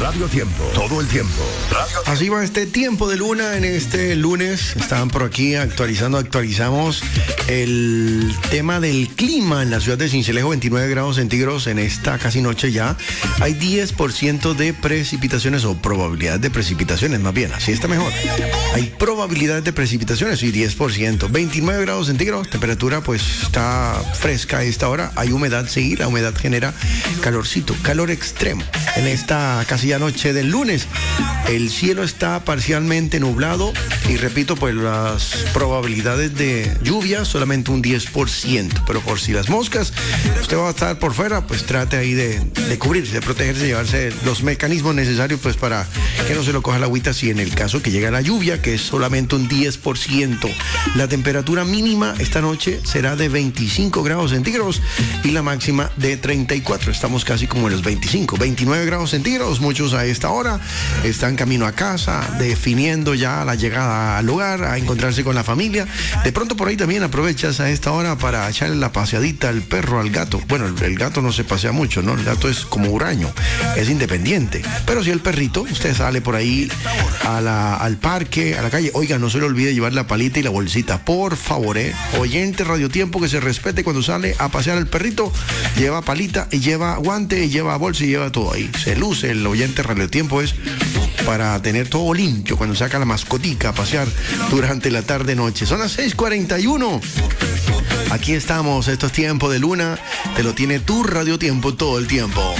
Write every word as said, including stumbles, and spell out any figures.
Radio Tiempo, todo el tiempo. Radio Tiempo. Así va este tiempo de luna en este lunes. Estaban por aquí actualizando, actualizamos el tema del clima en la ciudad de Sincelejo, veintinueve grados centígrados en esta casi noche ya. Hay diez por ciento de precipitaciones o probabilidad de precipitaciones, más bien, así está mejor. Hay probabilidad de precipitaciones y diez por ciento. veintinueve grados centígrados, temperatura pues está fresca a esta hora. Hay humedad, sí, la humedad genera calorcito, calor extremo. En esta casi ya noche del lunes, el cielo está parcialmente nublado y repito, pues las probabilidades de lluvia solamente un diez por ciento, pero por si las moscas, usted va a estar por fuera, pues trate ahí de, de cubrirse, de protegerse, llevarse los mecanismos necesarios pues para que no se lo coja la agüita si en el caso que llegue la lluvia, que es solamente un diez por ciento. La temperatura mínima esta noche será de veinticinco grados centígrados y la máxima de treinta y cuatro. Estamos casi como en los veinticinco, veintinueve grados centígrados. Muchos a esta hora están camino a casa, definiendo ya la llegada al lugar, a encontrarse con la familia. De pronto por ahí también aprovechas a esta hora para echarle la paseadita al perro, al gato. Bueno, el, el gato no se pasea mucho, ¿no? El gato es como huraño, es independiente. Pero si el perrito, usted sale por ahí a la, al parque, a la calle. Oiga, no se le olvide llevar la palita y la bolsita, por favor, ¿eh? Oyente Radio Tiempo, que se respete cuando sale a pasear al perrito, lleva palita y lleva guante y lleva bolsa y lleva todo ahí. Se luce el oyente Radio Tiempo, es para tener todo limpio cuando saca la mascotica a pasear durante la tarde-noche. Son las seis cuarenta y uno. Aquí estamos, esto es Tiempo de Luna, te lo tiene tu Radio Tiempo todo el tiempo.